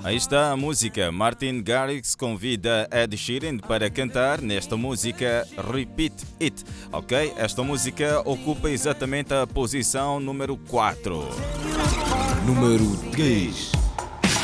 Aí está a música. Martin Garrix convida Ed Sheeran para cantar nesta música Repeat It, ok? Esta música ocupa exatamente a posição número 4. Número 3.